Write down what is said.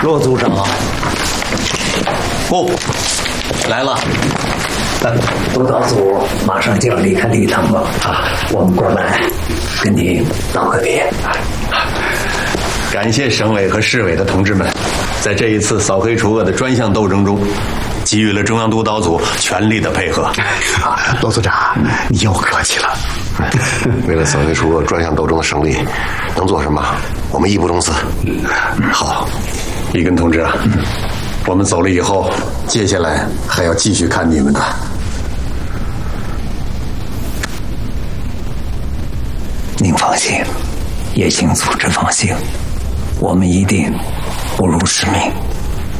骆组长，哦，来了。 督导组马上就要离开礼堂了啊，我们过来跟你道个别。 感谢省委和市委的同志们，在这一次扫黑除恶的专项斗争中，给予了中央督导组全力的配合。 罗组长，你又客气了。 为了扫黑除恶专项斗争的胜利，能做什么，我们义不容辞。 好，一根同志啊，我们走了以后，接下来还要继续看你们的。 您放心，也请组织放心，我们一定不辱使命。